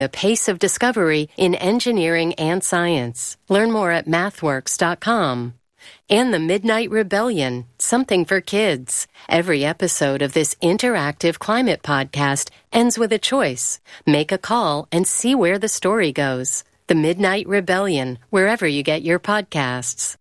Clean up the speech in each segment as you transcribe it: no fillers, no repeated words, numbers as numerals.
the pace of discovery in engineering and science. Learn more at mathworks.com. And the Midnight Rebellion, something for kids. Every episode of this interactive climate podcast ends with a choice. Make a call and see where the story goes. The Midnight Rebellion, wherever you get your podcasts.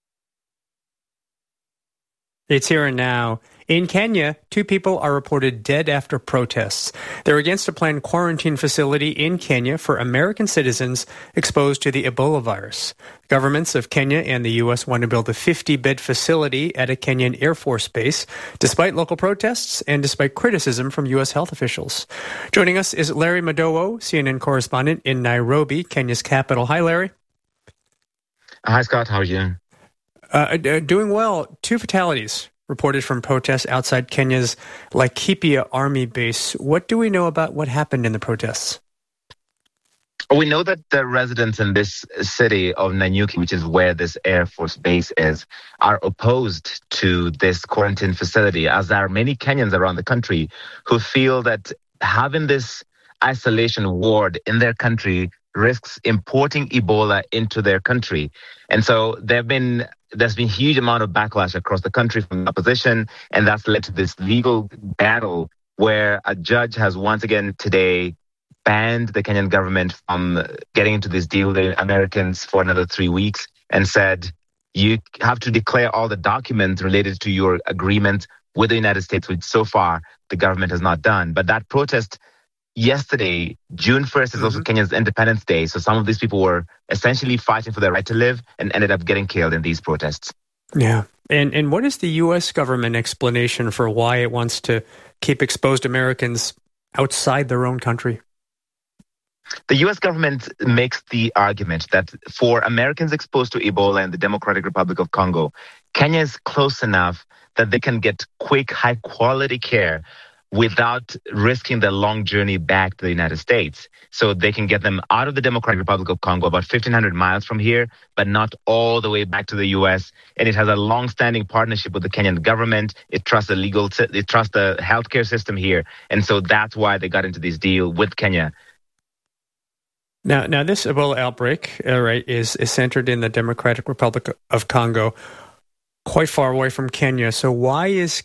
It's here and now. In Kenya, 2 people are reported dead after protests. They're against a planned quarantine facility in Kenya for American citizens exposed to the Ebola virus. Governments of Kenya and the U.S. want to build a 50-bed facility at a Kenyan Air Force base, despite local protests and despite criticism from U.S. health officials. Joining us is Larry Madowo, CNN correspondent in Nairobi, Kenya's capital. Hi, Larry. Hi, Scott. How are you? Doing well. 2 fatalities reported from protests outside Kenya's Laikipia Army base. What do we know about what happened in the protests? We know that the residents in this city of Nanyuki, which is where this Air Force base is, are opposed to this quarantine facility, as are many Kenyans around the country who feel that having this isolation ward in their country risks importing Ebola into their country. And so there's been huge amount of backlash across the country from the opposition, and that's led to this legal battle where a judge has once again today banned the Kenyan government from getting into this deal with the Americans for another 3 weeks and said, you have to declare all the documents related to your agreement with the United States, which so far the government has not done. But that protest yesterday, June 1st, is also Kenya's Independence Day. So some of these people were essentially fighting for their right to live and ended up getting killed in these protests. Yeah. And what is the U.S. government explanation for why it wants to keep exposed Americans outside their own country? The U.S. government makes the argument that for Americans exposed to Ebola in the Democratic Republic of Congo, Kenya is close enough that they can get quick, high-quality care without risking the long journey back to the United States. So they can get them out of the Democratic Republic of Congo, about 1,500 miles from here, but not all the way back to the U.S. And it has a long-standing partnership with the Kenyan government. It trusts the healthcare system here. And so that's why they got into this deal with Kenya. Now this Ebola outbreak, is centered in the Democratic Republic of Congo, quite far away from Kenya. So why is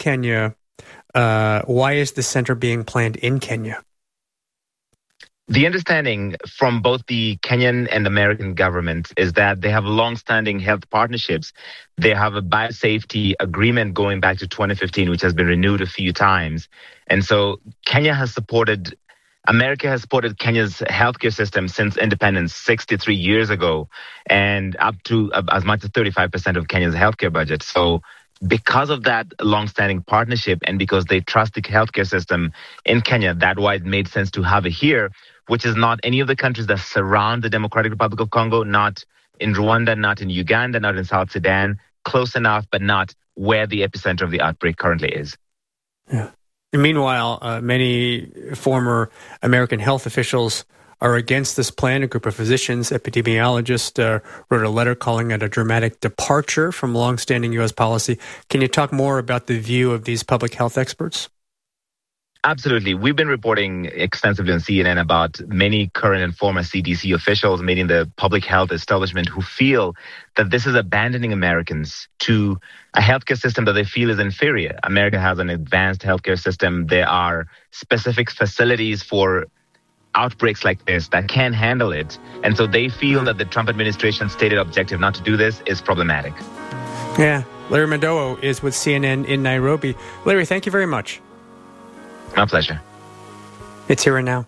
the center being planned in Kenya? The understanding from both the Kenyan and American government is that they have long-standing health partnerships. They have a biosafety agreement going back to 2015, which has been renewed a few times. And so America has supported Kenya's healthcare system since independence 63 years ago, and up to as much as 35% of Kenya's healthcare budget. So because of that long-standing partnership and because they trust the healthcare system in Kenya, that's why it made sense to have it here, which is not any of the countries that surround the Democratic Republic of Congo, not in Rwanda, not in Uganda, not in South Sudan, close enough, but not where the epicenter of the outbreak currently is. Yeah. And meanwhile, many former American health officials are against this plan. A group of physicians, epidemiologists wrote a letter calling it a dramatic departure from longstanding U.S. policy. Can you talk more about the view of these public health experts? Absolutely. We've been reporting extensively on CNN about many current and former CDC officials, meaning the public health establishment, who feel that this is abandoning Americans to a healthcare system that they feel is inferior. America has an advanced healthcare system. There are specific facilities for outbreaks like this that can handle it. And so they feel that the Trump administration's stated objective not to do this is problematic. Yeah. Larry Madowo is with CNN in Nairobi. Larry, thank you very much. My pleasure. It's here and now.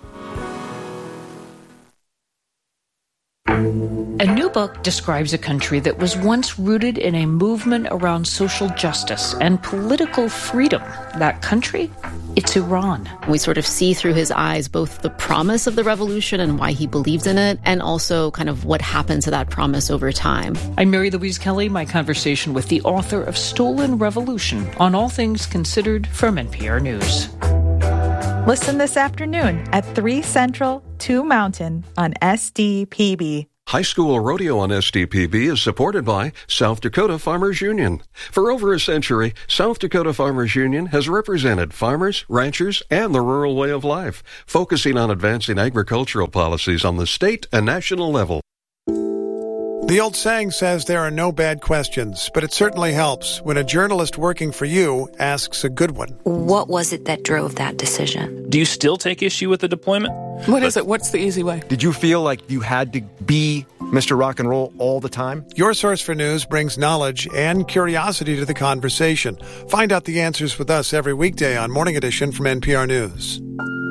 A new book describes a country that was once rooted in a movement around social justice and political freedom. That country? It's Iran. We sort of see through his eyes both the promise of the revolution and why he believes in it, and also kind of what happened to that promise over time. I'm Mary Louise Kelly, my conversation with the author of Stolen Revolution on All Things Considered from NPR News. Listen this afternoon at 3 Central, 2 Mountain on SDPB. High School Rodeo on SDPB is supported by South Dakota Farmers Union. For over a century, South Dakota Farmers Union has represented farmers, ranchers, and the rural way of life, focusing on advancing agricultural policies on the state and national level. The old saying says there are no bad questions, but it certainly helps when a journalist working for you asks a good one. What was it that drove that decision? Do you still take issue with the deployment? What is it? What's the easy way? Did you feel like you had to be Mr. Rock and Roll all the time? Your Source for News brings knowledge and curiosity to the conversation. Find out the answers with us every weekday on Morning Edition from NPR News.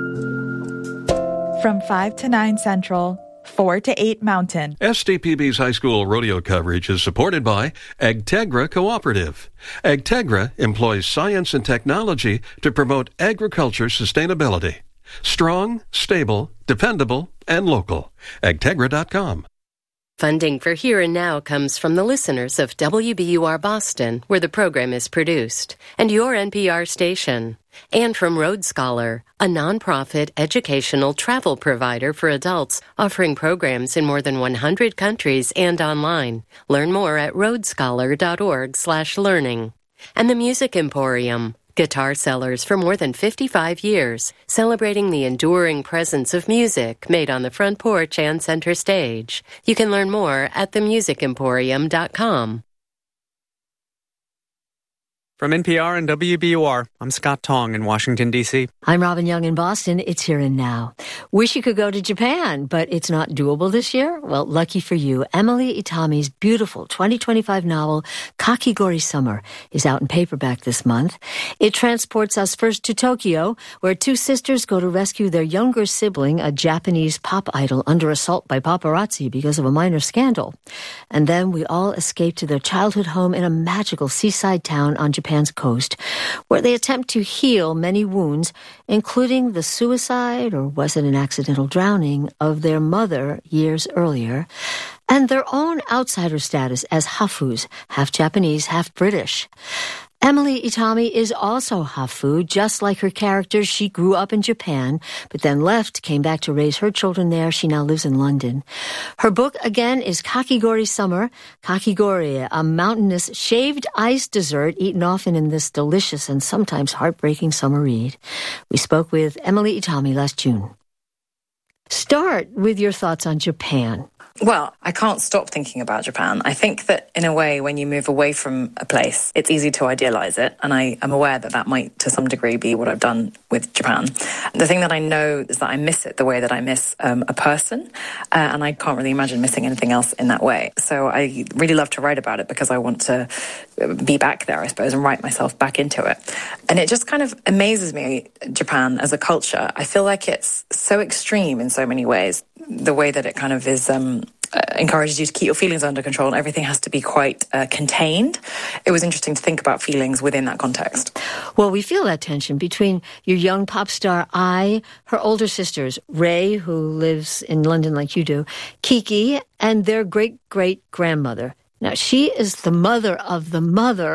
From 5 to 9 Central, 4 to 8 Mountain. SDPB's high school rodeo coverage is supported by Agtegra Cooperative. Agtegra employs science and technology to promote agriculture sustainability. Strong, stable, dependable, and local. Agtegra.com. Funding for Here and Now comes from the listeners of WBUR Boston, where the program is produced, and your NPR station. And from Road Scholar, a nonprofit educational travel provider for adults offering programs in more than 100 countries and online. Learn more at roadscholar.org/learning. And the Music Emporium, guitar sellers for more than 55 years, celebrating the enduring presence of music made on the front porch and center stage. You can learn more at themusicemporium.com. From NPR and WBUR, I'm Scott Tong in Washington, D.C. I'm Robin Young in Boston. It's Here and Now. Wish you could go to Japan, but it's not doable this year? Well, lucky for you, Emily Itami's beautiful 2025 novel, Kakigori Summer, is out in paperback this month. It transports us first to Tokyo, where two sisters go to rescue their younger sibling, a Japanese pop idol, under assault by paparazzi because of a minor scandal. And then we all escape to their childhood home in a magical seaside town on Japan's coast, where they attempt to heal many wounds, including the suicide, or was it an accidental drowning, of their mother years earlier, and their own outsider status as hafus, half Japanese, half British. Emily Itami is also hafu. Just like her characters, she grew up in Japan, but then left, came back to raise her children there. She now lives in London. Her book, again, is Kakigori Summer. Kakigori, a mountainous shaved ice dessert eaten often in this delicious and sometimes heartbreaking summer read. We spoke with Emily Itami last June. Start with your thoughts on Japan. Well, I can't stop thinking about Japan. I think that in a way, when you move away from a place, it's easy to idealize it. And I am aware that that might, to some degree, be what I've done with Japan. The thing that I know is that I miss it the way that I miss a person. And I can't really imagine missing anything else in that way. So I really love to write about it because I want to be back there, I suppose, and write myself back into it. And it just kind of amazes me, Japan as a culture. I feel like it's so extreme in so many ways. The way that it kind of is encourages you to keep your feelings under control, and everything has to be quite contained. It was interesting to think about feelings within that context. Well, we feel that tension between your young pop star, Ai, her older sisters, Ray, who lives in London like you do, Kiki, and their great-great-grandmother. Now, she is the mother of the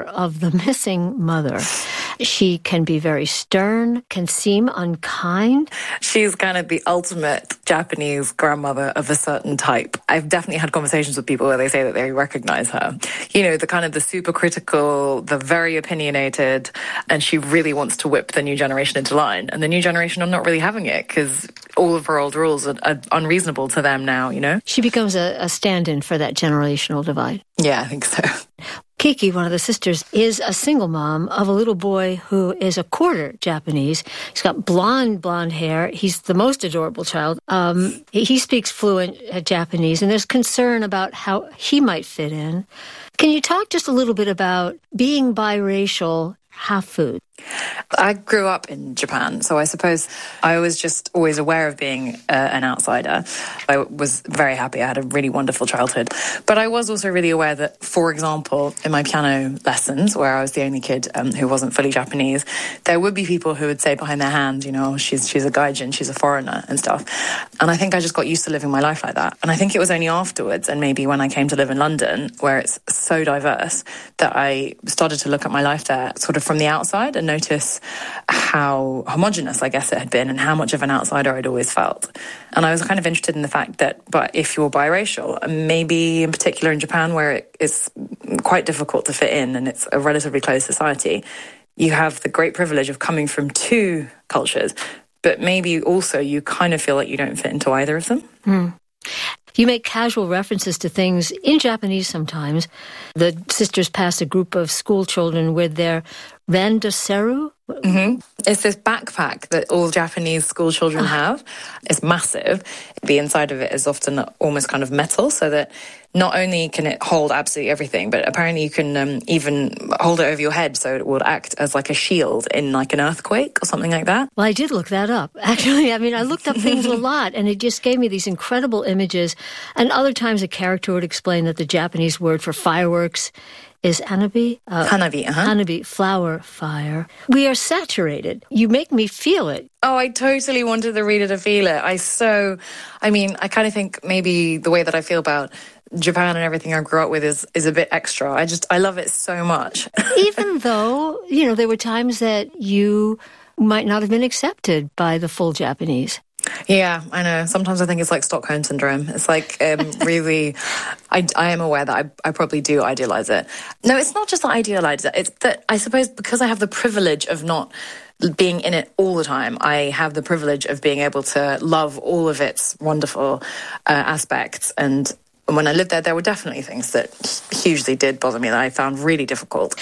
missing mother. She can be very stern, can seem unkind. She's kind of the ultimate Japanese grandmother of a certain type. I've definitely had conversations with people where they say that they recognize her. You know, the kind of the super critical, the very opinionated, and she really wants to whip the new generation into line. And the new generation are not really having it because all of her old rules are unreasonable to them now, you know? She becomes a stand-in for that generational divide. Yeah, I think so. Kiki, one of the sisters, is a single mom of a little boy who is a quarter Japanese. He's got blonde hair. He's the most adorable child. He speaks fluent Japanese, and there's concern about how he might fit in. Can you talk just a little bit about being biracial hafu? I grew up in Japan, so I suppose I was just always aware of being an outsider. I was very happy. I had a really wonderful childhood. But I was also really aware that, for example, in my piano lessons, where I was the only kid who wasn't fully Japanese, there would be people who would say behind their hand, you know, she's a gaijin, she's a foreigner and stuff. And I think I just got used to living my life like that. And I think it was only afterwards, and maybe when I came to live in London, where it's so diverse, that I started to look at my life there sort of from the outside and notice how homogenous, I guess, it had been and how much of an outsider I'd always felt. And I was kind of interested in the fact that, but if you're biracial, maybe in particular in Japan, where it is quite difficult to fit in and it's a relatively closed society, you have the great privilege of coming from two cultures, but maybe also you kind of feel like you don't fit into either of them. You make casual references to things in Japanese sometimes. The sisters pass a group of school children with their randoseru. It's this backpack that all Japanese school children have. It's massive. The inside of it is often almost kind of metal, so that not only can it hold absolutely everything, but apparently you can even hold it over your head so it would act as like a shield in like an earthquake or something like that. Well, I did look that up. Actually, I mean, I looked up things a lot, and it just gave me these incredible images. And other times a character would explain that the Japanese word for fireworks is hanabi. Hanabi, flower fire. We are saturated. You make me feel it. Oh, I totally wanted the reader to feel it. I kind of think maybe the way that I feel about Japan and everything I grew up with is a bit extra. I love it so much. Even though, there were times that you might not have been accepted by the full Japanese. Yeah, I know. Sometimes I think it's like Stockholm Syndrome. It's like really, I am aware that I probably do idealize it. No, it's not just that I idealize it. It's that I suppose because I have the privilege of not being in it all the time, I have the privilege of being able to love all of its wonderful aspects. And when I lived there, there were definitely things that hugely did bother me that I found really difficult.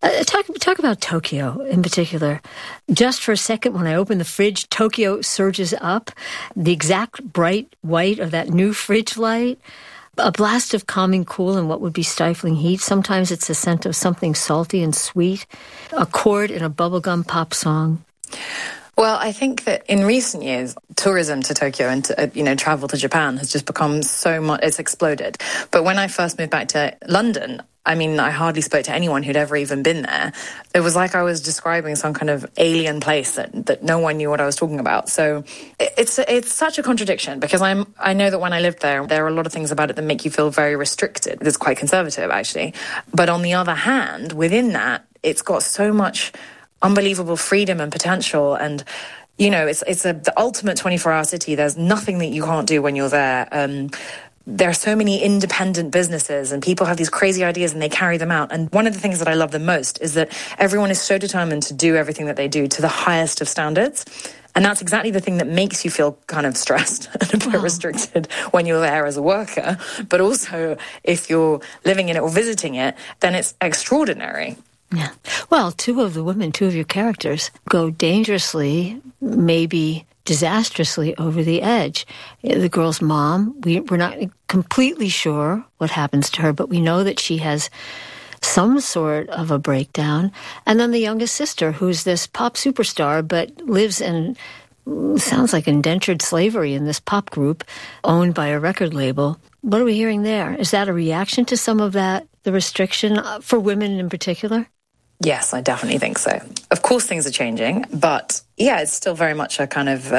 Talk about Tokyo in particular. Just for a second, when I open the fridge, Tokyo surges up. The exact bright white of that new fridge light. A blast of calming cool in what would be stifling heat. Sometimes it's a scent of something salty and sweet. A chord in a bubblegum pop song. Well, I think that in recent years, tourism to Tokyo and to, travel to Japan has just become so much, it's exploded. But when I first moved back to London, I hardly spoke to anyone who'd ever even been there. It was like I was describing some kind of alien place that no one knew what I was talking about. So it's such a contradiction because I know that when I lived there are a lot of things about it that make you feel very restricted. It's quite conservative, actually. But on the other hand, within that, it's got so much unbelievable freedom and potential, and it's the ultimate 24-hour city. There's nothing that you can't do when you're there. There are so many independent businesses and people have these crazy ideas and they carry them out. And one of the things that I love the most is that everyone is so determined to do everything that they do to the highest of standards. And that's exactly the thing that makes you feel kind of stressed and a bit restricted when you're there as a worker. But also, if you're living in it or visiting it, then it's extraordinary. Yeah. Well, two of your characters go dangerously, maybe disastrously over the edge. The girl's mom, we're not completely sure what happens to her, but we know that she has some sort of a breakdown. And then the youngest sister, who's this pop superstar, but lives in, sounds like indentured slavery in this pop group owned by a record label. What are we hearing there? Is that a reaction to some of that, the restriction for women in particular? Yes, I definitely think so. Of course, things are changing, but yeah, it's still very much a kind of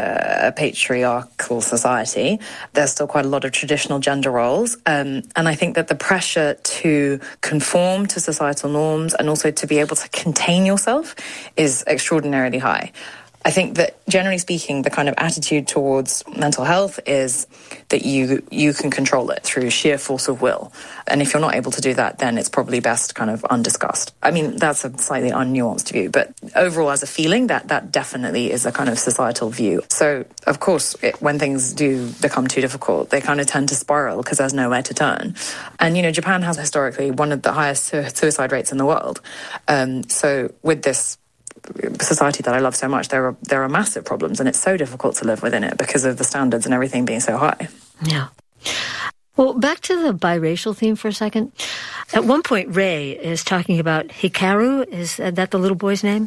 a patriarchal society. There's still quite a lot of traditional gender roles. And I think that the pressure to conform to societal norms and also to be able to contain yourself is extraordinarily high. I think that generally speaking, the kind of attitude towards mental health is that you can control it through sheer force of will. And if you're not able to do that, then it's probably best kind of undiscussed. That's a slightly unnuanced view, but overall as a feeling, that definitely is a kind of societal view. So, of course, when things do become too difficult, they kind of tend to spiral because there's nowhere to turn. And, Japan has historically one of the highest suicide rates in the world. So with this society that I love so much, there are massive problems, and it's so difficult to live within it because of the standards and everything being so high. Yeah. Well, back to the biracial theme for a second. At one point, Ray is talking about Hikaru. Is that the little boy's name?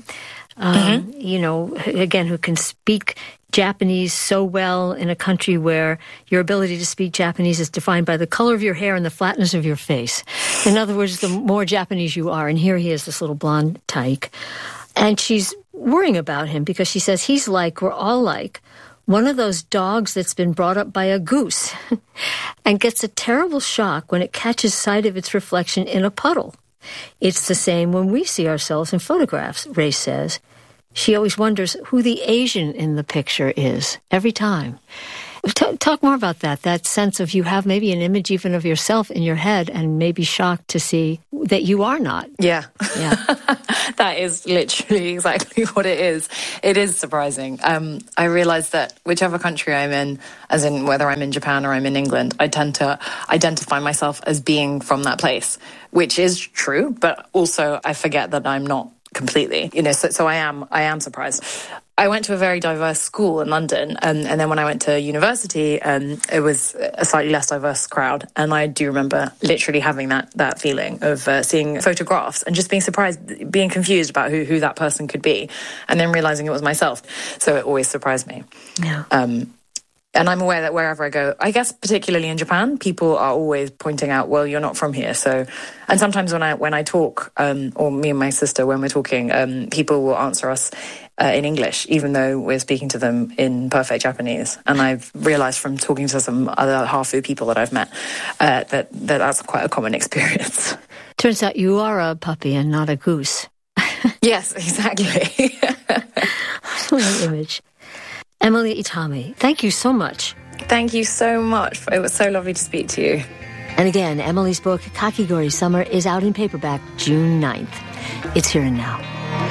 Again, who can speak Japanese so well in a country where your ability to speak Japanese is defined by the color of your hair and the flatness of your face. In other words, the more Japanese you are, and here he is, this little blonde tyke. And she's worrying about him because she says he's like, we're all like, one of those dogs that's been brought up by a goose and gets a terrible shock when it catches sight of its reflection in a puddle. It's the same when we see ourselves in photographs, Race says. She always wonders who the Asian in the picture is, every time. Talk more about that sense of you have maybe an image even of yourself in your head and maybe shocked to see that you are not. Yeah. That is literally exactly what it is. It is surprising. I realize that whichever country I'm in, as in whether I'm in Japan or I'm in England, I tend to identify myself as being from that place, which is true, but also I forget that I'm not completely, so I am surprised. I went to a very diverse school in London, and then when I went to university, it was a slightly less diverse crowd. And I do remember literally having that feeling of seeing photographs and just being surprised, being confused about who that person could be, and then realizing it was myself. So it always surprised me. Yeah. And I'm aware that wherever I go, I guess particularly in Japan, people are always pointing out, well, you're not from here. So, and sometimes when I talk, or me and my sister, when we're talking, people will answer us in English, even though we're speaking to them in perfect Japanese. And I've realized from talking to some other Hafu people that I've met, that's quite a common experience. Turns out you are a puppy and not a goose. Yes, exactly. What an image. Emily Itami, thank you so much. Thank you so much. It was so lovely to speak to you. And again, Emily's book, Kakigori Summer, is out in paperback June 9th. It's Here and Now.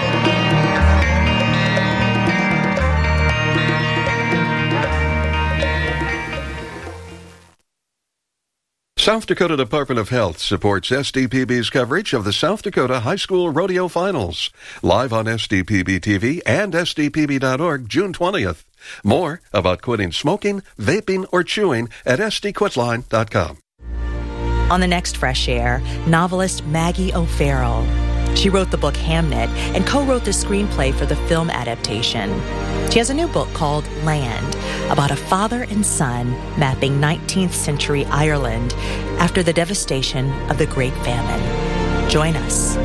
South Dakota Department of Health supports SDPB's coverage of the South Dakota High School Rodeo Finals. Live on SDPB TV and SDPB.org June 20th. More about quitting smoking, vaping, or chewing at SDQuitline.com. On the next Fresh Air, novelist Maggie O'Farrell. She wrote the book Hamnet and co-wrote the screenplay for the film adaptation. She has a new book called Land, about a father and son mapping 19th century Ireland after the devastation of the Great Famine. Join us.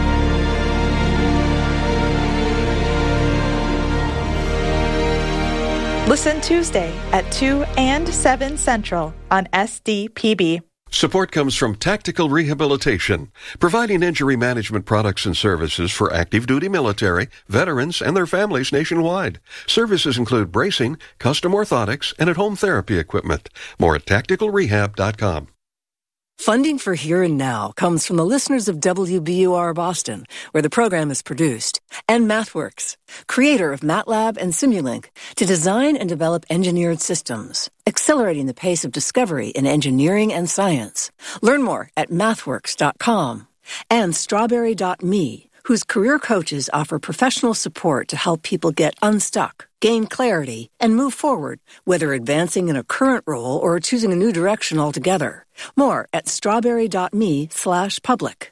Listen Tuesday at 2 and 7 Central on SDPB. Support comes from Tactical Rehabilitation, providing injury management products and services for active duty military, veterans, and their families nationwide. Services include bracing, custom orthotics, and at-home therapy equipment. More at tacticalrehab.com. Funding for Here and Now comes from the listeners of WBUR Boston, where the program is produced, and MathWorks, creator of MATLAB and Simulink, to design and develop engineered systems, accelerating the pace of discovery in engineering and science. Learn more at mathworks.com. And Strawberry.me, whose career coaches offer professional support to help people get unstuck, gain clarity, and move forward, whether advancing in a current role or choosing a new direction altogether. More at strawberry.me/public.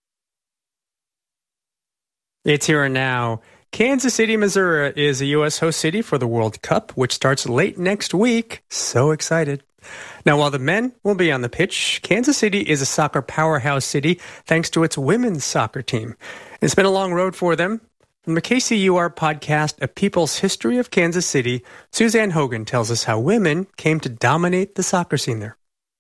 It's Here and Now. Kansas City, Missouri is a U.S. host city for the World Cup, which starts late next week. So excited. Now, while the men will be on the pitch, Kansas City is a soccer powerhouse city thanks to its women's soccer team. It's been a long road for them. On the KCUR podcast, A People's History of Kansas City, Suzanne Hogan tells us how women came to dominate the soccer scene there.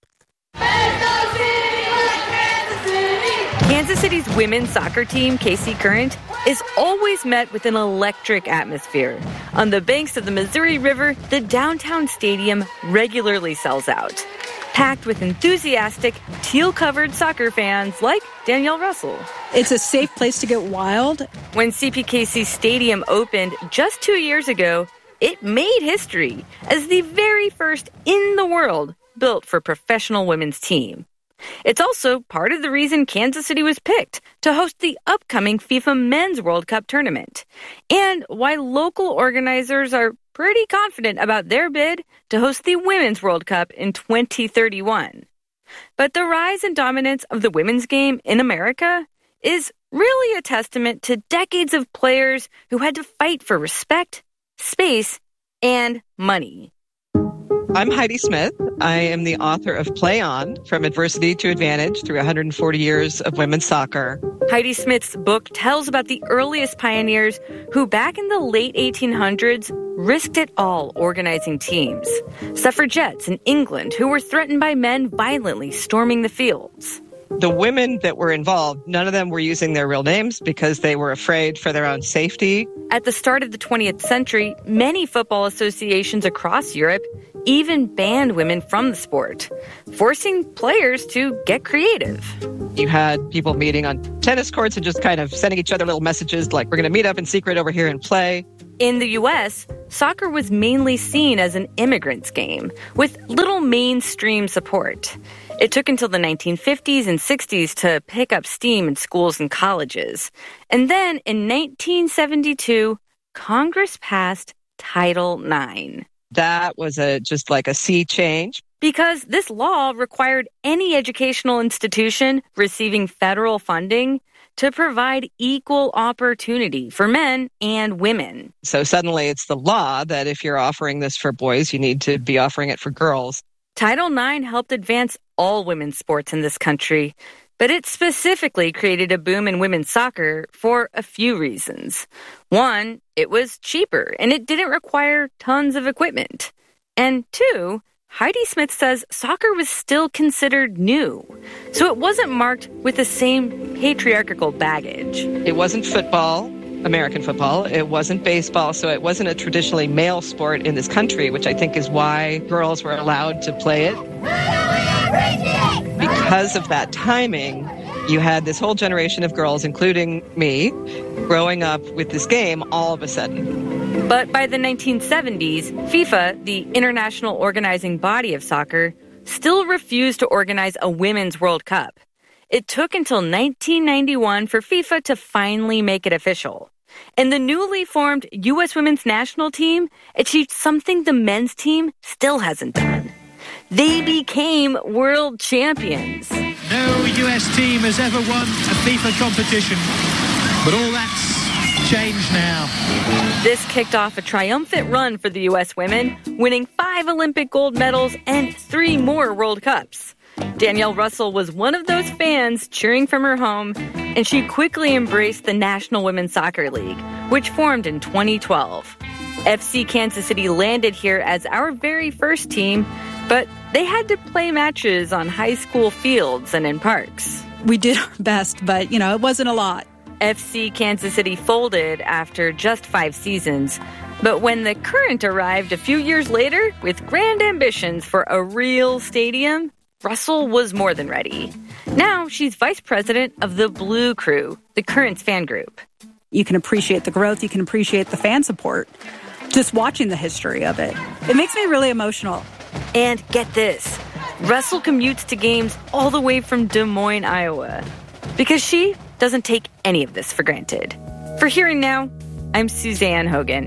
Kansas City's women's soccer team, KC Current, is always met with an electric atmosphere. On the banks of the Missouri River, the downtown stadium regularly sells out, packed with enthusiastic, teal-covered soccer fans like Danielle Russell. It's a safe place to get wild. When CPKC Stadium opened just 2 years ago, it made history as the very first in the world built for professional women's team. It's also part of the reason Kansas City was picked to host the upcoming FIFA Men's World Cup tournament, and why local organizers are pretty confident about their bid to host the Women's World Cup in 2031. But the rise and dominance of the women's game in America is really a testament to decades of players who had to fight for respect, space, and money. I'm Heidi Smith. I am the author of Play On, From Adversity to Advantage Through 140 Years of Women's Soccer. Heidi Smith's book tells about the earliest pioneers who back in the late 1800s risked it all organizing teams. Suffragettes in England who were threatened by men violently storming the fields. The women that were involved, none of them were using their real names because they were afraid for their own safety. At the start of the 20th century, many football associations across Europe even banned women from the sport, forcing players to get creative. You had people meeting on tennis courts and just kind of sending each other little messages like, we're going to meet up in secret over here and play. In the U.S., soccer was mainly seen as an immigrant's game, with little mainstream support. It took until the 1950s and 60s to pick up steam in schools and colleges. And then in 1972, Congress passed Title IX. That was just like a sea change. Because this law required any educational institution receiving federal funding to provide equal opportunity for men and women. So suddenly it's the law that if you're offering this for boys, you need to be offering it for girls. Title IX helped advance all women's sports in this country, but it specifically created a boom in women's soccer for a few reasons. One, it was cheaper, and it didn't require tons of equipment. And two, Heidi Smith says soccer was still considered new, so it wasn't marked with the same patriarchal baggage. It wasn't football, American football. It wasn't baseball, so it wasn't a traditionally male sport in this country, which I think is why girls were allowed to play it. Because of that timing, you had this whole generation of girls, including me, growing up with this game all of a sudden. But by the 1970s, FIFA, the international organizing body of soccer, still refused to organize a Women's World Cup. It took until 1991 for FIFA to finally make it official. And the newly formed U.S. women's national team achieved something the men's team still hasn't done. They became world champions. No U.S. team has ever won a FIFA competition, but all that's changed now. This kicked off a triumphant run for the U.S. women, winning 5 Olympic gold medals and 3 more World Cups. Danielle Russell was one of those fans cheering from her home, and she quickly embraced the National Women's Soccer League, which formed in 2012. FC Kansas City landed here as our very first team, but they had to play matches on high school fields and in parks. We did our best, but, it wasn't a lot. FC Kansas City folded after just 5 seasons. But when the Current arrived a few years later with grand ambitions for a real stadium, Russell was more than ready. Now she's vice president of the Blue Crew, the Current's fan group. You can appreciate the growth. You can appreciate the fan support. Just watching the history of it. It makes me really emotional. And get this, Russell commutes to games all the way from Des Moines, Iowa, because she doesn't take any of this for granted. For Hearing Now, I'm Suzanne Hogan.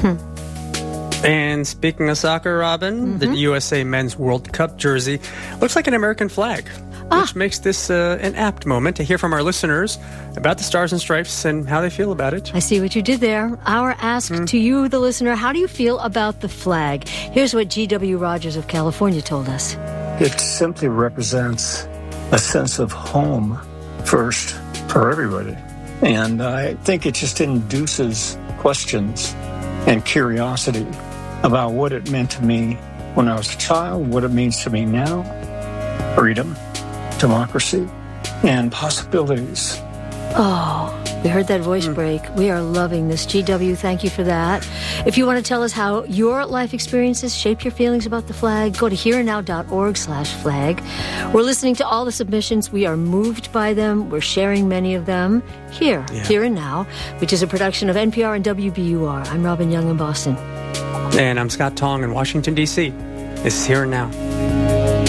And speaking of soccer, Robin, the USA Men's World Cup jersey looks like an American flag, which makes this an apt moment to hear from our listeners about the Stars and Stripes and how they feel about it. I see what you did there. Our ask to you, the listener, how do you feel about the flag? Here's what G.W. Rogers of California told us. It simply represents a sense of home first for everybody. And I think it just induces questions and curiosity about what it meant to me when I was a child, what it means to me now, freedom, democracy, and possibilities. Oh, we heard that voice break. We are loving this. GW, thank you for that. If you want to tell us how your life experiences shape your feelings about the flag, go to hereandnow.org/flag. We're listening to all the submissions. We are moved by them. We're sharing many of them here and Now, which is a production of NPR and WBUR. I'm Robin Young in Boston. And I'm Scott Tong in Washington, D.C. This is Here and Now.